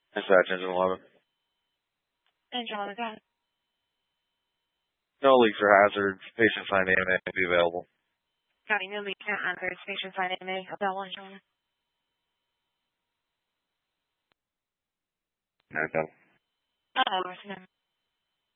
Dispatch engine 11. Engine 11, go ahead. No leaks or hazards. Patient signed AMA will be available. Copy, no leaks, no hazards. Patient signed AMA available, engine 11. Okay. Uh-oh,